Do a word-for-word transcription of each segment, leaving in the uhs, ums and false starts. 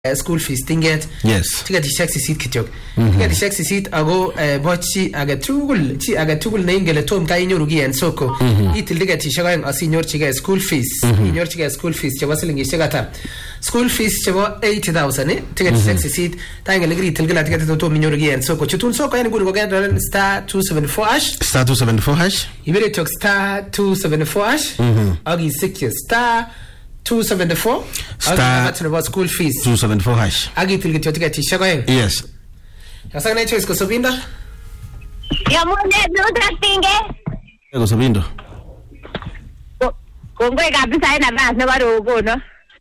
school fees tinget. Yes. Tiketishek sisit kityok. Tiketishek sisit ako bo chi age tugul, chi age tugul ne ingele tom ka inyoru gi en soko. Itil tiketishek aeng asinyorchige school fees. Inyorchige school fees chebo silingishek ata. School fees chebo eighty thousand eh. Tiketishek sisit ta ingele gri itil gila tiket tom inyoru gi en soko. Chutun soko en nguni ko gen star two seventy-four hash. Star two seventy-four hash. Ibere tok star two seventy-four hash. Agi sikye star two seventy-four star about school fees two seventy-four hash agi tilgityo tiketishek aeng. Yes. Sasa na choice ko Sobindo ya munde nutratinge ko Sobindo kongoi kabisa ina bas ne baro gono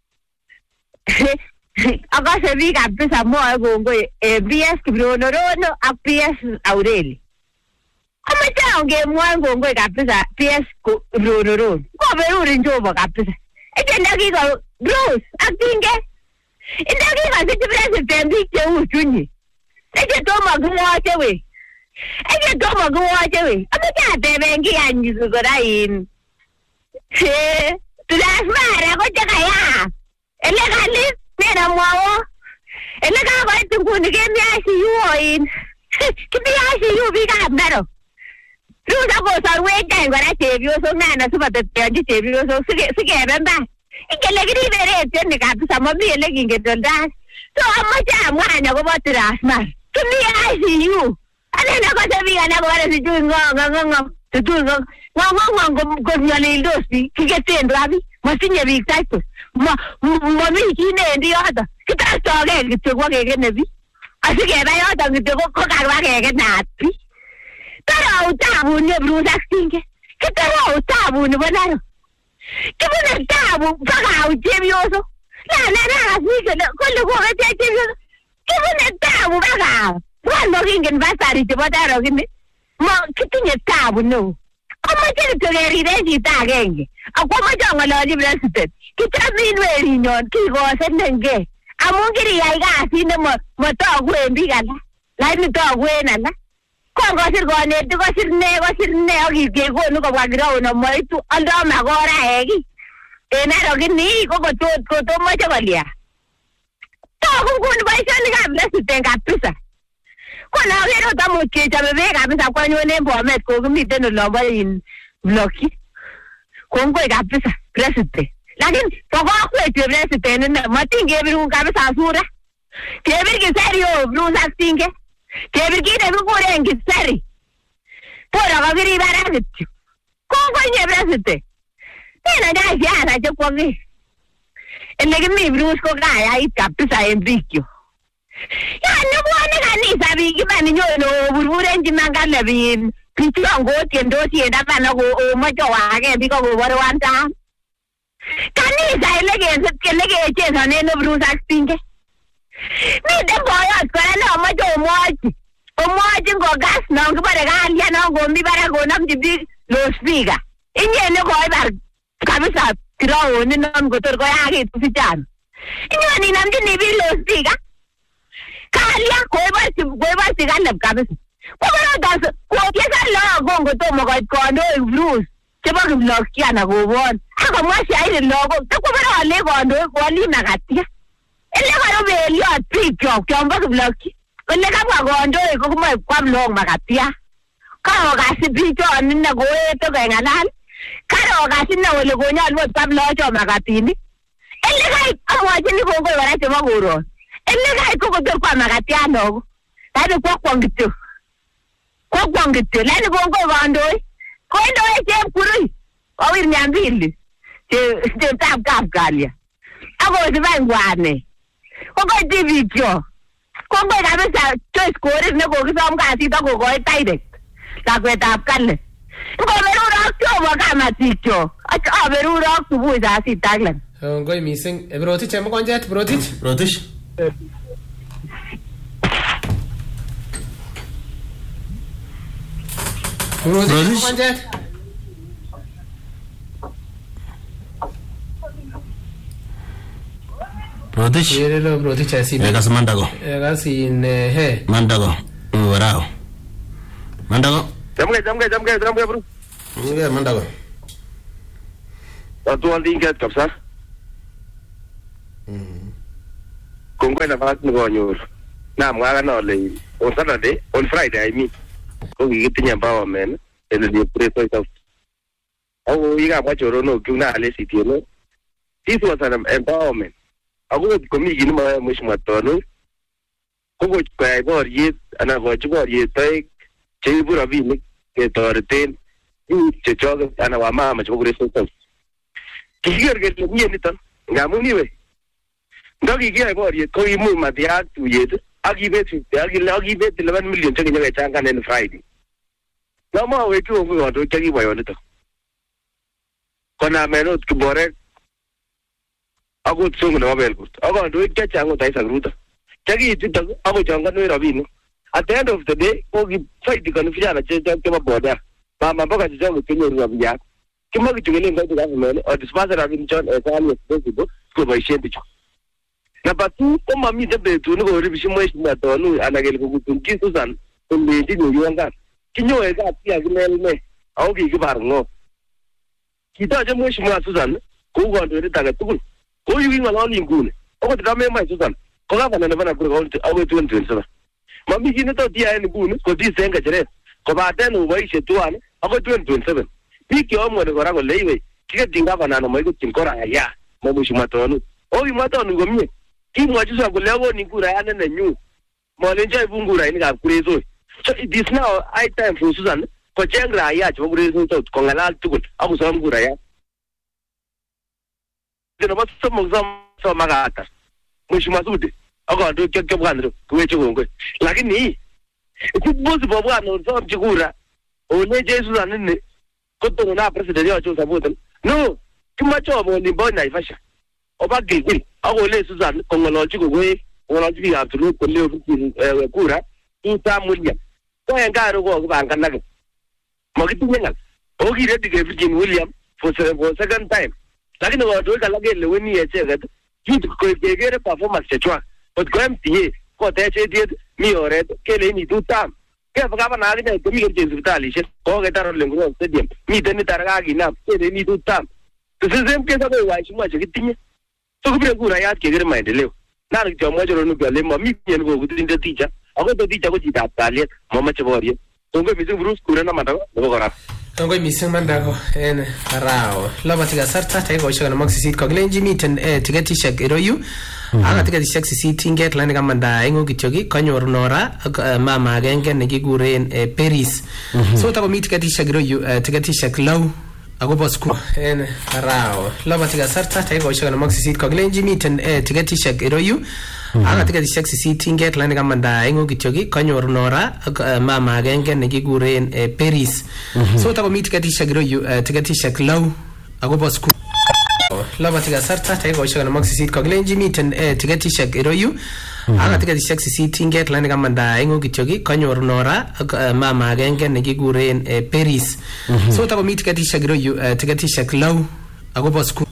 akase bi kabisa mo kongoi e B S Kibrono rono ak P S Aureli amacha onge mwan kongoi kabisa P S Kibrono rono ko beru njobo kabisa ejenda kiko Bruce akinge indaki kasi president ke uchunyi eje toma gwache we eje toma gwache we amaka tebengi anyizu gorain he tulasmara ko jakaya elegali mera mwawo elega ko tunguni ke miasi yuoin kibiasi yu biga abnaro Ruda ko sarwe tan gara tebio so nana subata tanji tebio so sige sige bamba ikele giri bere tenne kabisa mami elegi ngedonda so amacha mwana ko botira smart kimi I you ana ko sabi ana ko ara siju ngo ngo ngo tutu ngo ngo ngo ngo nyale dosi kigeten rabi masinye big type ma mami kine ndi yoda kita toge kitwa ke nebi asige ba yoda kitwa ko karwa ke napi Tara utabu ne Bruce Astinge. Kitara utabu ne banaro. Kibune tabu paka ujebioso. La la la asike kolle ko ga tejebioso. Kibune tabu paka. Wando kingen basari te bataro kini. Mo kitinye tabu no. Koma kiri togeri reji tagenge. Akoma jonga lo di president. Kitaminwe rinyon kigo senenge. Amungiri yaiga asine mo mo togu embigala. La ni togu enala. Kongo sir gone to go sir ne go sir ne ogi ge go no ko wagira no mo itu ando magora egi ena rogi ni ko ko to ko to mo chabalia to ko kun bai san ga bless tenga pisa ko na gero ta mo ke chabe ga pisa ko no ne bo met ko mi teno lo ba in bloki kongo ga pisa president lakin to ko ko te president ne matinge biru ga pisa sura ke bir ke serio bru sa tinge Kebirgide bukure ngisari. Pora bagiri baragiti. Kongo nyebrasite. Tena dai yana je kwagi. Elege mi Bruce ko gaya itapisa embikyo. Ya no bwana kanisa bigi bani nyono burbure njimangala bin. Pichongo tiendo tienda bana go o mojo wage biko go bor wanta. Kanisa elege elege chesa neno Bruce Astinge. Mi de boy askara na majo moji. Omoji ngo gas na ngo bare galia na ngo mi bara go nam dibi lo spiga. Inye ne ko bar kabisa tiro ni nam go tor go ya ke tu jan. Inye ni nam di bi lo spiga. Kalia ko bar si go bar si gan kabisa. Ko bara das ko ke sa lo go ngo to mo go ko no Bruce. Ke ba lo kia na go won. Ha mo si ai lo go. Ko bara le go ndo ko li na gatia. Ele karo be yo picture kyomba kubloki ole ka kwa ndo ko kuma kwa blog magatia karo ga si picture nna go eto ga ngalal karo ga si na ole go nyal mo kwa blog cho magatini ele ga awaje ni go go wala te maguro ele ga ko go kwa magatia no ta de kwa kwa ngito kwa kwa ngito la ni go go bando ko ndo e je kuri o wir nyambili te te tap kap galia ago se va ngwane Kongo T V jo. Kongo kabisa choice kore ne ko kisom kasi to ko ko direct. La kweta apkale. Ngo beru ro ko wa kama ticho. Acha beru ro ku bu za si taglan. Ngoi missing brotich em konjet brotich. Brotich. Brotich konjet. Brotich. Yerelo brotich asi. Ega mandago. Ega sin he. Mandago. Warao. Mandago. Jamge jamge jamge jamge bro. Nge mandago. Tatu andi ingat kapsa. Mhm. kongwe na fast ni konyor na mwaga na ole on Saturday on Friday I mean ko kikitinye empowerment en the president of au yiga kwa choro no kuna ale sitieno this was an empowerment ako komi gini ma mheshimiwa Tonu ko kwa boriet ana ko boriet tai cheibu rabinik ketoreten che choge ana wa mama chebo president kiger ke nye niton ngamun iwe ndoki kiyai boriet ko imu matiak tuyet ak ibet ak ibet eleven million che kinyo kechangan en Friday Nama wetu ongo kondo chaki bayo nito. Kona menot kibore ako tsungu na mabel kut. Ako ndo ikya chango taisa gruta. Chaki itita ako changa no rabino. At the end of the day, ko ki fight the confusion che che maboda. Mama mpaka chijango kenye rabia. Kima kichungele ngati government or dispenser rabin John as early as possible ko baishe bicho. Na batu ko mami tebe tu no ko ribishi mweshi na tonu anagele ko kutunki Susan kumbe ndi no yanga. Kinyo ega pia gilele au ki kibar ngo. Kita je mweshi mwa Susan ko ko ndo rita tukul. Ko yugi ngalo lingune. Ko tama mai Susan. Ko ga bana bana ko ko au twenty twenty-seven. Mami kini to dia ni bunu ko di senga jere. Ko ba tenu baishe tuane ako twenty twenty-seven. Piki omo ne gora ko leiwe. Kike dinga bana no mai ko tinkora ya. Mo mweshi matonu. O yi matonu gomye. Ki mwajusa ko lewo ni kura ya na nyu. Mo lenja ibungura ni ga kurezo. So it is now high time for Susan ko chengra ya cho kurezo to ko ngala tukul. Aku sam kura ya. Dino ba somo zam so magata. Mweshi masude. Ako ndo keke bwana kuweche ngwe. Lakini ikubuzi bobwa no so mchikura. One Jesu zanne ko to na president ya cho sabuta. No, kimacho bo ni bona ifasha. Oba gigiri ako le Susan ko ngolo chiko gwe ngolo chiki ya tulu ko le ku kura tuta mulya ko engaro ko banga naga mo kitinga o gi ready ke Virgin William for for second time lakini watu weka lage le weni ya chega kitu ko gegere performance chwa but ko M T A ko te che die mi ore ke le ni tuta ke baka na ga ko mi ke hospitali she ko ga taro le ngro stadium mi teni targa gi na ke le ni tuta to se sem ke sa ko wa shi mo che kitinga so kubire kura ya kegere maendeleo na ni jamaa joro no gale mami nyen go gudinde ticha ako to ticha ko jita talie mama cheborie tongo mising Bruce kura na manda go gora tongo mising manda go en rao laba tiga sarta tai go shaka max sit ko glenji miten e tigeti shak eroyu aga tigeti shak sit inget lani ga manda engo gityogi kanyor nora mama genge ne giguren Paris so ta ko mit tigeti shak eroyu tigeti shak law ako bosku en rao laba tiga sarta tai go shaka max sit ko glenji miten e tigeti shak eroyu aga tigeti shak sit inget lani ga manda engo gityogi kanyor nora mama genge ne giguren Paris so ta ko mit tigeti shak eroyu tigeti shak law ako bosku laba tiga sarta tai go shaka max sit ko glenji miten e tigeti shak eroyu aga tigeti shak sit inget lani ga manda engo gityogi kanyor nora mama genge ne giguren Paris so ta ko mit tigeti shak eroyu tigeti shak law ako bosku